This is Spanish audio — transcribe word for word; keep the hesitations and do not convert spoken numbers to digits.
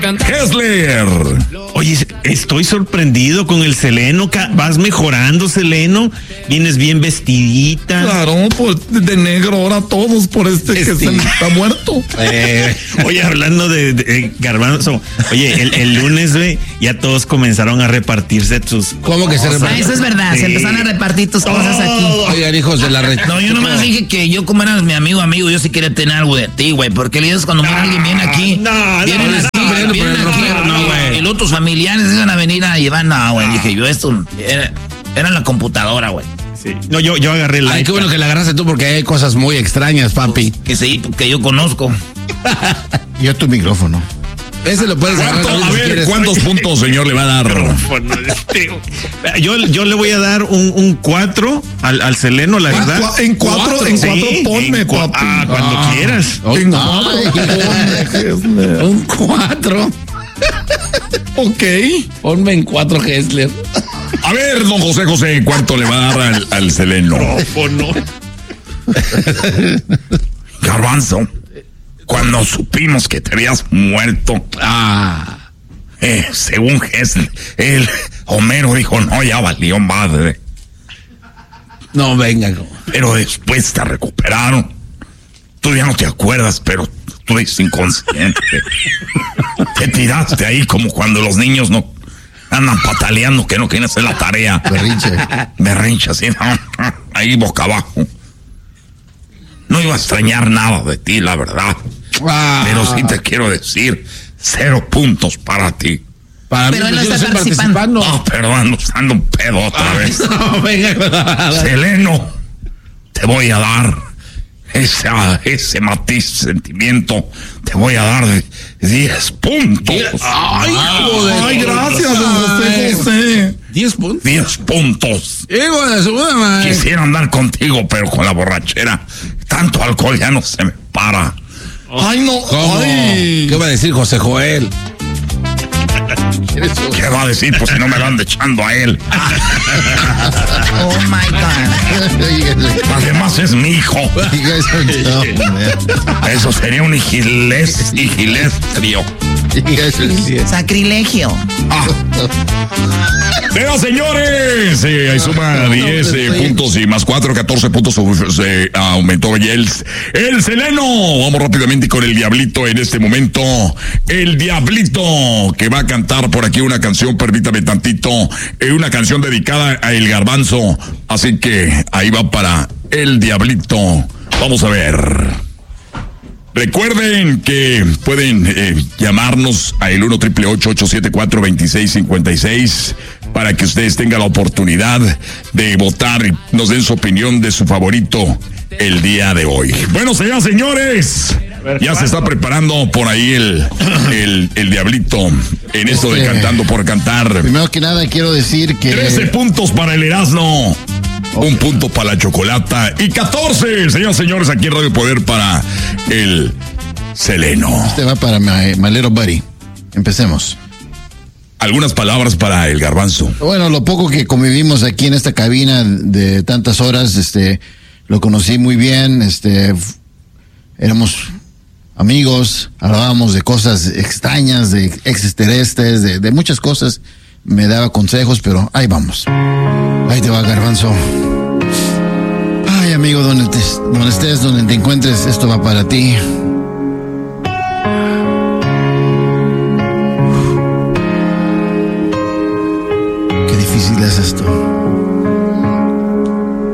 Hessler. Oye, estoy sorprendido con el Seleno. Vas mejorando, Seleno. Vienes bien vestidita. Claro, pues de negro ahora todos por este, este... que se está muerto. Eh, oye, hablando de, de, de Garbanzo, oye, el, el lunes, güey, ya todos comenzaron a repartirse tus. ¿Cómo que se reparten? Ah, eso es verdad, sí. Se empezaron a repartir tus oh. cosas aquí. Oigan, hijos de la red. No, yo nomás dije que yo, como eras mi amigo, amigo, yo sí quería tener algo de ti, güey. Porque el día es cuando no, alguien viene aquí. No, vienen no, así, no, vienen, no, vienen no, aquí, no, no, güey. Y los otros familiares iban a venir a llevar, no, güey. Dije yo, esto era, era en la computadora, güey. Sí. No, yo, yo agarré el. Ay, qué bueno que la agarraste tú porque hay cosas muy extrañas, papi. Que sí, que yo conozco. Yo tu micrófono. Ese lo puedes agarrar. A ver, si ¿cuántos Oye, puntos, señor, le va a dar? yo, yo le voy a dar un, un cuatro al, al Seleno, la verdad. Ah, en cuatro, ¿Cuatro? en cuatro sí, ponme, en cu- papi. Ah, cuando ah, quieras. En cuatro, ponme. un cuatro. Ok. Ponme en cuatro, Hessler. A ver, don José José, ¿cuánto le va a dar al, al Seleno? No, Garbanzo, cuando supimos que te habías muerto, ah, eh, según Hessler, el Homero dijo, no, ya valió madre. No, venga. Pero después te recuperaron. Tú ya no te acuerdas, pero tú eres inconsciente. Te tiraste ahí como cuando los niños no andan pataleando que no quieren hacer la tarea. Berrinche. Berrinche, así, ¿no? Ahí boca abajo. No iba a extrañar nada de ti, la verdad. Ah. Pero sí te quiero decir, cero puntos para ti. Para Pero mí, él no pues, yo está no estoy participando. No, perdón, ando usando un pedo otra vez. No, venga. Seleno, te voy a dar ese, ese matiz, sentimiento, te voy a dar de diez puntos. Ay, joder. Ay, gracias, don José José. diez puntos. diez puntos. Hijo de su puta madre. Quisiera andar contigo, pero con la borrachera, tanto alcohol ya no se me para. Ay, no. ¿Cómo? Ay. ¿Qué va a decir José Joel? ¿Qué va a decir? Pues si no me lo ando echando a él. Oh my God. Además es mi hijo. Eso sería un higilés, higilestrio. Sacrilegio. Ah. Pero señores, eh, ahí suma diez eh, puntos y más cuatro, catorce puntos se eh, aumentó ya el, el Seleno. Vamos rápidamente con el Diablito en este momento. El Diablito que va a cantar por aquí una canción, permítame tantito, eh, una canción dedicada a El Garbanzo. Así que ahí va para el Diablito. Vamos a ver. Recuerden que pueden eh, llamarnos a el uno triple ocho ocho siete cuatro dos seis cinco seis para que ustedes tengan la oportunidad de votar y nos den su opinión de su favorito el día de hoy. Bueno, señoras, señores, ya se está preparando por ahí el, el, el Diablito en esto de Cantando por Cantar. Primero que nada quiero decir que trece puntos para el Erasmo. Okay. Un punto para la Chocolata y catorce, señoras y señores, aquí en Radio Poder para el Seleno. Este va para my, my little buddy. Empecemos. Algunas palabras para el Garbanzo. Bueno, lo poco que convivimos aquí en esta cabina de tantas horas, este, lo conocí muy bien, este, éramos amigos, hablábamos de cosas extrañas, de extraterrestres, de, de muchas cosas. Me daba consejos, pero ahí vamos. Ahí te va, Garbanzo. Ay, amigo, donde, te, donde estés, donde te encuentres, esto va para ti. Qué difícil es esto.